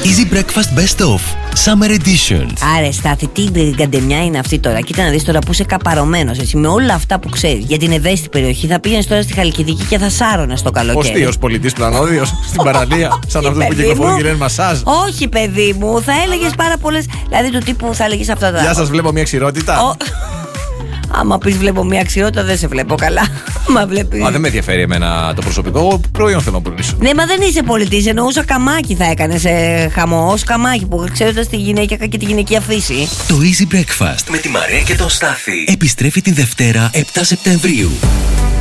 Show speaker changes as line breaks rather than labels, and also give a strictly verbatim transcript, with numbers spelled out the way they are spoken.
Easy Breakfast Best Of Summer Edition.
Άρε, Στάθη, τι γκαντεμιά είναι αυτή τώρα? Κοίτα να δεις τώρα που είσαι καπαρωμένος, έτσι, με όλα αυτά που ξέρεις για την ευαίσθητη περιοχή. Θα πήγαινες τώρα στη Χαλκιδική και θα σάρωνες το καλοκαίρι.
Ποστίος πολιτής πλανόδιος στην παραλία, σαν αυτούς που κυκλοφορούν και λένε μασάζ.
Όχι, παιδί μου, θα έλεγες πάρα πολλές. Δηλαδή του τύπου θα έλεγες αυτά τα.
Γεια σας, βλέπω μια ξηρότητα.
Ο... Άμα πεις βλέπω μια αξιότητα, δεν σε βλέπω καλά. Μα βλέπεις.
Α, δεν με ενδιαφέρει εμένα το προσωπικό προϊόν, θέλω να πουλήσω.
Ναι, μα δεν είσαι πολιτής. Εννοούσα καμάκι θα έκανες ε, χαμό. Ως καμάκι που ξέροντας τη γυναίκα και τη γυναικεία φύση.
Το Easy Breakfast με τη Μαρία και τον Στάθη επιστρέφει την Δευτέρα επτά Σεπτεμβρίου.